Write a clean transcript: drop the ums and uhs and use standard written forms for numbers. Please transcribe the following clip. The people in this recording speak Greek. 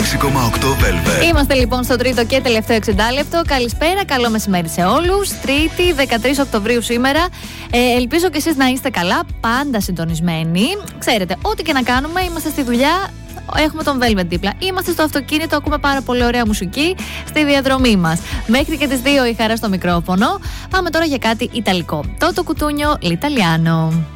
Velvet. Είμαστε λοιπόν στο τρίτο και τελευταίο 60 λεπτό. Καλησπέρα, καλό μεσημέρι σε όλους. Τρίτη, 13 Οκτωβρίου σήμερα. Ελπίζω και εσείς να είστε καλά, πάντα συντονισμένοι. Ξέρετε, ό,τι και να κάνουμε, είμαστε στη δουλειά. Έχουμε τον Velvet δίπλα. Είμαστε στο αυτοκίνητο, ακούμε πάρα πολύ ωραία μουσική στη διαδρομή μας. Μέχρι και τις 2 η Χαρά στο μικρόφωνο. Πάμε τώρα για κάτι ιταλικό. Τότο Κουτούνιο L'Italiano.